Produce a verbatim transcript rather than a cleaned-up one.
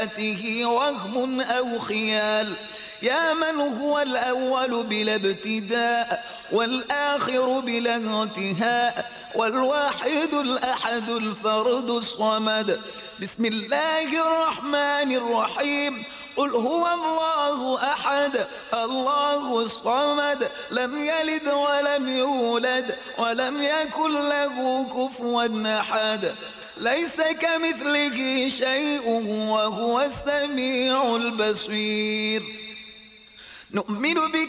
وهم أو خيال، يا من هو الأول بلا ابتداء والآخر بلا انتهاء والواحد الأحد الفرد الصمد. بسم الله الرحمن الرحيم. قل هو الله أحد الله الصمد لم يلد ولم يولد ولم يكن له كفوا أحد. ليس كمثله شيء وهو السميع البصير. نؤمن بك